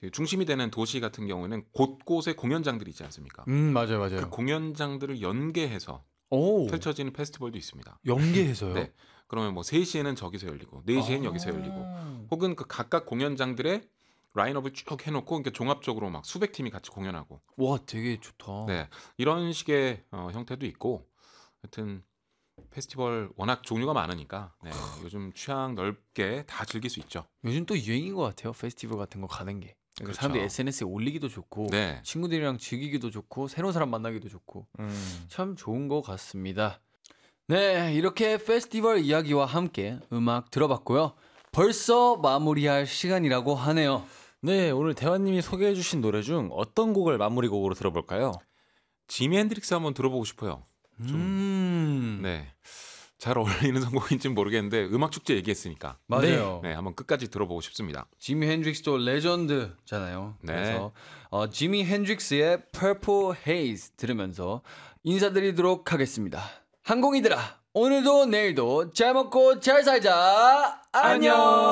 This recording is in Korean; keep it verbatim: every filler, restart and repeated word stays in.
그 중심이 되는 도시 같은 경우에는 곳곳에 공연장들이 있지 않습니까? 음 맞아요, 맞아요. 그 공연장들을 연계해서 오, 펼쳐지는 페스티벌도 있습니다. 연계해서요? 네. 그러면 뭐 세 시에는 저기서 열리고 네 시에는 아. 여기서 열리고 혹은 그 각각 공연장들의 라인업을 쭉 해놓고 그러니까 종합적으로 막 수백 팀이 같이 공연하고 와, 되게 좋다. 네 이런 식의 어, 형태도 있고 하여튼 페스티벌 워낙 종류가 많으니까 네, 요즘 취향 넓게 다 즐길 수 있죠. 요즘 또 유행인 것 같아요. 페스티벌 같은 거 가는 게. 그러니까 그렇죠. 사람들이 에스엔에스에 올리기도 좋고 네. 친구들이랑 즐기기도 좋고 새로운 사람 만나기도 좋고 음. 참 좋은 것 같습니다. 네, 이렇게 페스티벌 이야기와 함께 음악 들어봤고요. 벌써 마무리할 시간이라고 하네요. 네, 오늘 대화님이 소개해주신 노래 중 어떤 곡을 마무리곡으로 들어볼까요? 지미 핸드릭스 한번 들어보고 싶어요. 좀 음, 네. 잘 어울리는 선곡인지는 모르겠는데 음악 축제 얘기했으니까 맞아요. 네, 한번 끝까지 들어보고 싶습니다. 지미 핸드릭스도 레전드잖아요. 네. 그래서 어, 지미 핸드릭스의 Purple Haze 들으면서 인사드리도록 하겠습니다. 항공이들아, 오늘도 내일도 잘 먹고 잘 살자. 안녕.